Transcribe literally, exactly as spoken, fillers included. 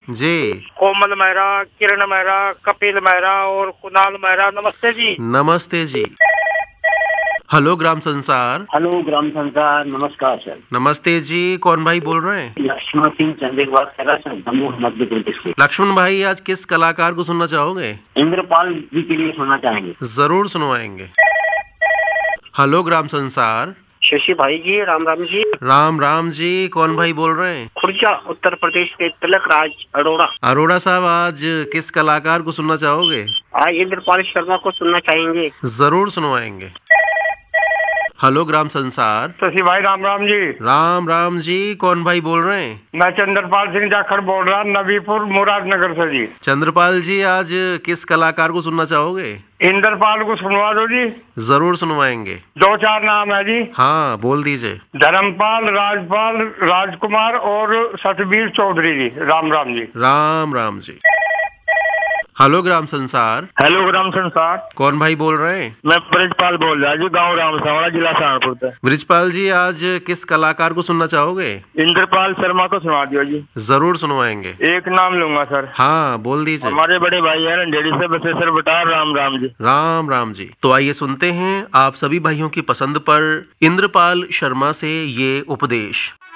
जी। कोमल मेहरा, किरण मेहरा, कपिल मेहरा और कुणाल मेहरा। नमस्ते जी। नमस्ते जी। हेलो ग्राम संसार। हेलो ग्राम संसार, नमस्कार सर। नमस्ते जी, कौन भाई बोल रहे हैं? लक्ष्मण सिंह चंदेल बात कर रहा सर, दमोह मध्य प्रदेश से। लक्ष्मण भाई, आज किस कलाकार को सुनना चाहोगे? इंद्रपाल जी के लिए सुनना चाहेंगे। जरूर सुनवाएंगे। हेलो ग्राम संसार। शशि भाई जी, राम राम जी। राम राम जी, कौन भाई बोल रहे हैं? खुर्जा उत्तर प्रदेश के तिलक राज अरोड़ा। अरोड़ा साहब, आज किस कलाकार को सुनना चाहोगे? आज इंद्रपाल शर्मा को सुनना चाहेंगे। जरूर सुनवाएंगे। हेलो ग्राम संसार। शशि भाई, राम राम जी। राम राम जी, कौन भाई बोल रहे हैं? मैं चंद्रपाल सिंह जाखड़ बोल रहा, नबीपुर मुरादनगर से जी। चंद्रपाल जी, आज किस कलाकार को सुनना चाहोगे? इंद्रपाल को सुनवा दो जी। जरूर सुनवाएंगे। दो चार नाम है जी। हाँ, बोल दीजिए। धर्मपाल, राजपाल, राजकुमार और सतबीर चौधरी जी। राम राम जी। राम राम जी। हेलो ग्राम संसार। हेलो ग्राम संसार। कौन भाई बोल रहे हैं? मैं ब्रजपाल बोल रहा जी, गाँव राम सवाड़ा, जिला सहारनपुर से। ब्रजपाल जी, आज किस कलाकार को सुनना चाहोगे? इंद्रपाल शर्मा को सुना दियो जी। जरूर सुनवाएंगे। एक नाम लूंगा सर। हाँ, बोल दीजिए। हमारे बड़े भाई है नंदेड़ी से बसेसर बटार। राम राम जी। राम राम जी। तो आइए सुनते हैं आप सभी भाइयों की पसंद पर इंद्रपाल शर्मा से ये उपदेश।